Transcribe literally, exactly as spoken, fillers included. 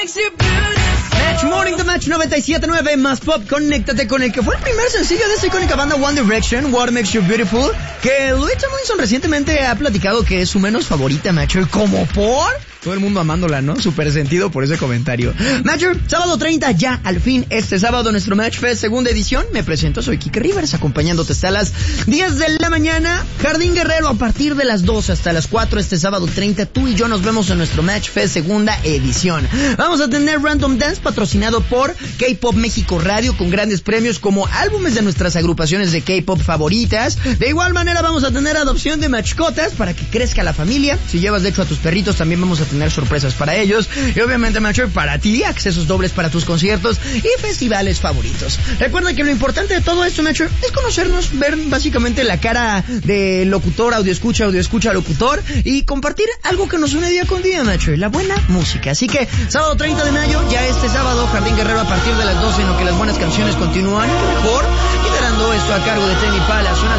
Match Morning de Match noventa y siete punto nueve más Pop. Conéctate con el que fue el primer sencillo de esta icónica banda One Direction, What Makes You Beautiful, que Louis Tomlinson recientemente ha platicado que es su menos favorita, Matcher. ¿Cómo por? Todo el mundo amándola, ¿no? Súper sentido por ese comentario. Matcher, sábado treinta, ya al fin, este sábado nuestro Match Fest segunda edición. Me presento, soy Kike Rivers, acompañándote hasta las diez de la mañana. Jardín Guerrero a partir de las dos hasta las cuatro este sábado treinta. Tú y yo nos vemos en nuestro Match Fest segunda edición. Vamos a tener Random Dance patrocinado por K-Pop México Radio con grandes premios como álbumes de nuestras agrupaciones de K-Pop favoritas. De igual manera vamos a tener adopción de mascotas para que crezca la familia. Si llevas de hecho a tus perritos también vamos a tener sorpresas para ellos. Y obviamente, Matcher, para ti, accesos dobles para tus conciertos y festivales favoritos. Recuerda que lo importante de todo esto, Matcher, es conocernos, ver básicamente la cara de locutor, audio escucha, audio escucha, locutor y compartir algo que nos une día con día, Matcher, la buena música. Así que, sábado treinta de mayo, ya este sábado, Jardín Guerrero a partir de las doce, en lo que las buenas canciones continúan, mejor, liderando esto a cargo de Temi Pala. Suena